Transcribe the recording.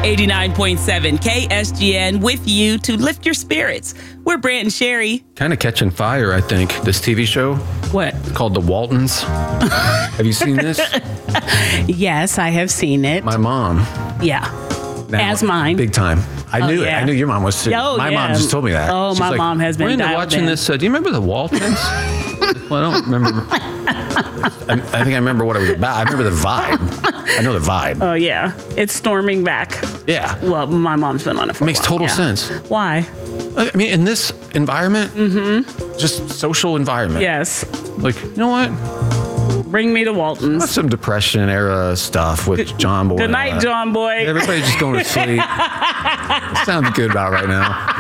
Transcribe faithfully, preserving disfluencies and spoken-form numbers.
eighty-nine point seven K S G N with you to lift your spirits. We're Brant and Sherry. Kind of catching fire, I think. This T V show What? called The Waltons. Have you seen this? Yes, I have seen it. My mom. yeah. Now, As mine. Big time. I Oh, knew it. yeah. I knew your mom was too. Oh, my yeah. mom just told me that. Oh, She's my like, mom has been We're into dialed watching in. this. Uh, do you remember The Waltons? Well, I don't remember. I, I think I remember what it was about. I remember the vibe. I know the vibe. Oh, yeah. It's storming back. Yeah. Well, my mom's been on it for Makes a while. total yeah. sense. Why? I mean, in this environment, mm-hmm. just social environment. Yes. Like, you know what? Bring me to Waltons. That's some Depression era stuff with John Boy. Good night, John Boy. Everybody's just going to sleep. Sounds good about right now.